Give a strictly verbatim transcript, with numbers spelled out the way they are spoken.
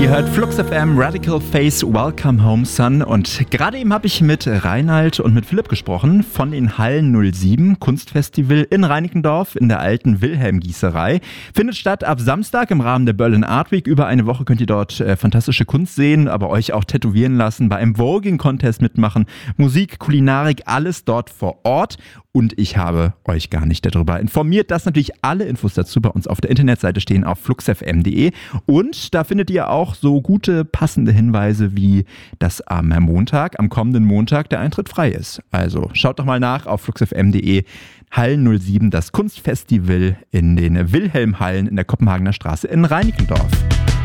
Ihr hört Flux F M, Radical Face, Welcome Home Son. Und gerade eben habe ich mit Reinhard und mit Philipp gesprochen von den Hallen null sieben Kunstfestival in Reinickendorf in der alten Wilhelm-Gießerei. Findet statt ab Samstag im Rahmen der Berlin Art Week. Über eine Woche könnt ihr dort äh, fantastische Kunst sehen, aber euch auch tätowieren lassen, bei einem Voging-Contest mitmachen, Musik, Kulinarik, alles dort vor Ort. Und ich habe euch gar nicht darüber informiert, dass natürlich alle Infos dazu bei uns auf der Internetseite stehen auf flux f m punkt d e. Und da findet ihr auch so gute, passende Hinweise wie, dass am Montag, am kommenden Montag, der Eintritt frei ist. Also schaut doch mal nach auf flux f m punkt d e. Hallen null sieben, das Kunstfestival in den Wilhelmhallen in der Kopenhagener Straße in Reinickendorf.